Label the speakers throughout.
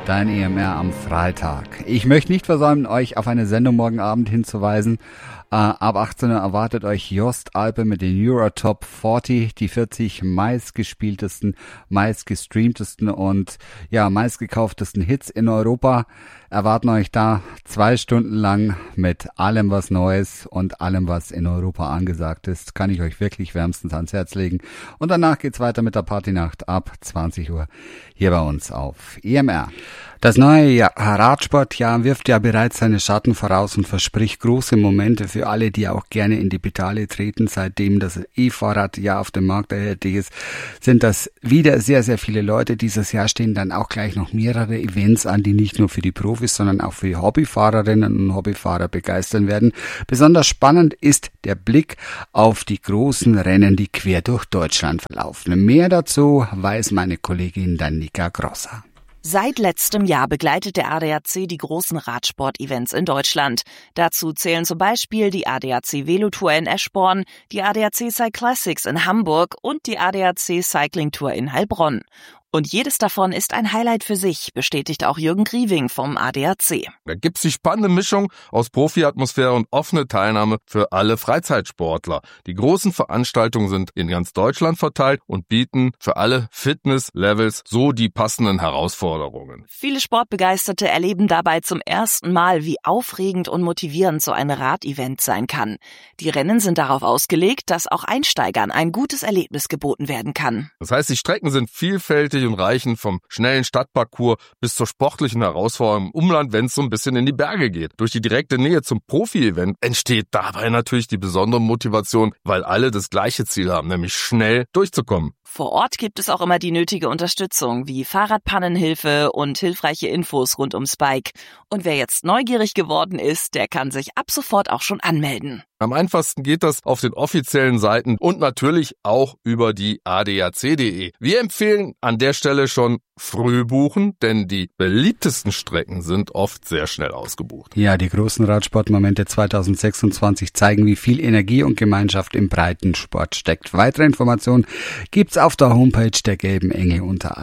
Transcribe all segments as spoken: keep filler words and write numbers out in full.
Speaker 1: Dein E M R am Freitag. Ich möchte nicht versäumen, euch auf eine Sendung morgen Abend hinzuweisen. Äh, ab achtzehn Uhr erwartet euch Jost Alpe mit den Eurotop vierzig, die vierzig meistgespieltesten, meistgestreamtesten und ja meistgekauftesten Hits in Europa. Erwarten euch da zwei Stunden lang mit allem, was Neues und allem, was in Europa angesagt ist. Kann ich euch wirklich wärmstens ans Herz legen. Und danach geht's weiter mit der Partynacht ab zwanzig Uhr hier bei uns auf E M R. Das neue Jahr, Radsportjahr wirft ja bereits seine Schatten voraus und verspricht große Momente für alle, die auch gerne in die Pedale treten. Seitdem das E-Fahrrad ja auf dem Markt erhältlich ist, sind das wieder sehr, sehr viele Leute. Dieses Jahr stehen dann auch gleich noch mehrere Events an, die nicht nur für die Profis, sondern auch für Hobbyfahrerinnen und Hobbyfahrer begeistern werden. Besonders spannend ist der Blick auf die großen Rennen, die quer durch Deutschland verlaufen. Mehr dazu weiß meine Kollegin Danica Grosser.
Speaker 2: Seit letztem Jahr begleitet der A D A C die großen Radsport-Events in Deutschland. Dazu zählen zum Beispiel die A D A C Velotour in Eschborn, die A D A C Cyclassics in Hamburg und die A D A C Cycling Tour in Heilbronn. Und jedes davon ist ein Highlight für sich, bestätigt auch Jürgen Grieving vom A D A C.
Speaker 3: Da gibt's die spannende Mischung aus Profi-Atmosphäre und offene Teilnahme für alle Freizeitsportler. Die großen Veranstaltungen sind in ganz Deutschland verteilt und bieten für alle Fitness-Levels so die passenden Herausforderungen.
Speaker 2: Viele Sportbegeisterte erleben dabei zum ersten Mal, wie aufregend und motivierend so ein Radevent sein kann. Die Rennen sind darauf ausgelegt, dass auch Einsteigern ein gutes Erlebnis geboten werden kann.
Speaker 3: Das heißt, die Strecken sind vielfältig und reichen vom schnellen Stadtparcours bis zur sportlichen Herausforderung im Umland, wenn es so ein bisschen in die Berge geht. Durch die direkte Nähe zum Profi-Event entsteht dabei natürlich die besondere Motivation, weil alle das gleiche Ziel haben, nämlich schnell durchzukommen.
Speaker 2: Vor Ort gibt es auch immer die nötige Unterstützung wie Fahrradpannenhilfe und hilfreiche Infos rund ums Bike. Und wer jetzt neugierig geworden ist, der kann sich ab sofort auch schon anmelden.
Speaker 3: Am einfachsten geht das auf den offiziellen Seiten und natürlich auch über die A D A C punkt de. Wir empfehlen an der Stelle schon früh buchen, denn die beliebtesten Strecken sind oft sehr schnell ausgebucht.
Speaker 1: Ja, die großen Radsportmomente zwanzig sechsundzwanzig zeigen, wie viel Energie und Gemeinschaft im Breitensport steckt. Weitere Informationen gibt's auf der Homepage der Gelben Engel unter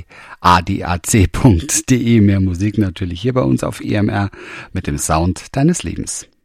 Speaker 1: a d a c punkt de. Mehr Musik natürlich hier bei uns auf E M R mit dem Sound deines Lebens.